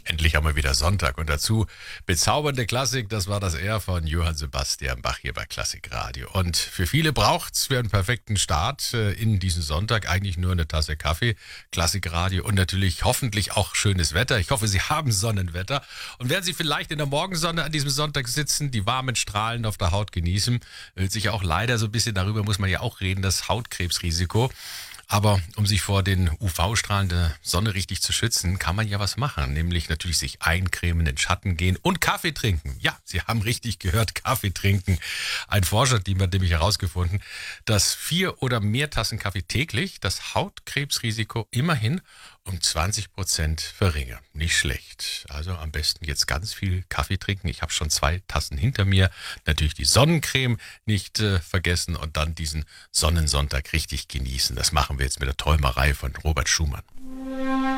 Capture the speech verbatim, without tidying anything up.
Endlich haben wir wieder Sonntag und dazu bezaubernde Klassik. Das war das R von Johann Sebastian Bach hier bei Klassikradio. Und für viele braucht's für einen perfekten Start äh, in diesen Sonntag eigentlich nur eine Tasse Kaffee, Klassikradio und natürlich hoffentlich auch schönes Wetter. Ich hoffe, Sie haben Sonnenwetter. Und werden Sie vielleicht in der Morgensonne an diesem Sonntag sitzen, die warmen Strahlen auf der Haut genießen, äh, sich auch leider so ein bisschen, darüber muss man ja auch reden, das Hautkrebsrisiko. Aber um sich vor den U V-Strahlen der Sonne richtig zu schützen, kann man ja was machen. Nämlich natürlich sich eincremen, in den Schatten gehen und Kaffee trinken. Ja, Sie haben richtig gehört, Kaffee trinken. Ein Forscher hat nämlich herausgefunden, dass vier oder mehr Tassen Kaffee täglich das Hautkrebsrisiko immerhin um zwanzig Prozent verringern. Nicht schlecht. Also am besten jetzt ganz viel Kaffee trinken. Ich habe schon zwei Tassen hinter mir. Natürlich die Sonnencreme nicht äh, vergessen und dann diesen Sonnensonntag richtig genießen. Das machen wir jetzt mit der Träumerei von Robert Schumann.